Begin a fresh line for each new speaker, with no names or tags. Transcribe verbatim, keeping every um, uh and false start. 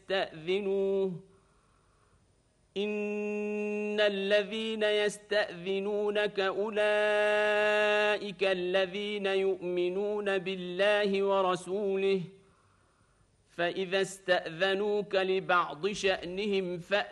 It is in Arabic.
فاستأذنوه إن الذين يستأذنونك أولئك الذين يؤمنون بالله ورسوله فإذا استأذنوك لبعض شأنهم فأذنوا